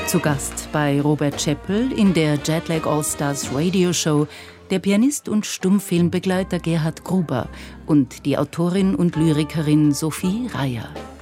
Zu Gast bei Robert Chappell in der Jetlag All-Stars Radio Show der Pianist und Stummfilmbegleiter Gerhard Gruber und die Autorin und Lyrikerin Sophie Reyer.